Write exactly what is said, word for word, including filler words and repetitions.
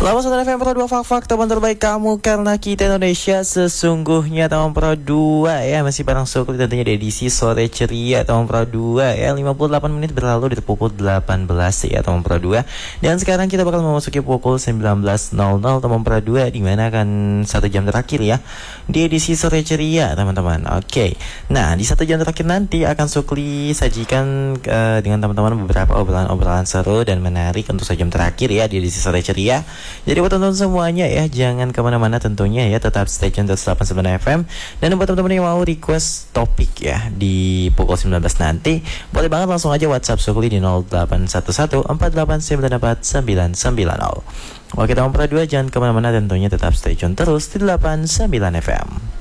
Selamat sore F M Pro dua Fak-Fak, teman terbaik kamu karena kita Indonesia sesungguhnya. Teman Pro dua ya, masih bareng Sukri tentunya di edisi sore ceria Teman Pro dua ya. Lima puluh delapan menit berlalu di pukul delapan belas ya Teman Pro dua. Dan sekarang kita bakal memasuki pukul sembilan belas nol nol Teman Pro dua, dimana akan satu jam terakhir ya di edisi sore ceria teman-teman. Oke, nah di satu jam terakhir nanti akan Sukri sajikan uh, dengan teman-teman beberapa obrolan-obrolan seru dan menarik untuk satu jam terakhir ya di edisi sore ceria. Jadi buat teman-teman semuanya ya, jangan kemana-mana tentunya ya, tetap stay tune seratus delapan puluh sembilan F M. Dan buat teman-teman yang mau request topik ya di pukul sembilan belas nanti, boleh banget langsung aja WhatsApp Sukli di nol delapan satu satu empat delapan sembilan empat sembilan sembilan nol. Oke teman Pro dua, jangan kemana-mana tentunya, tetap stay tune terus di delapan puluh sembilan F M.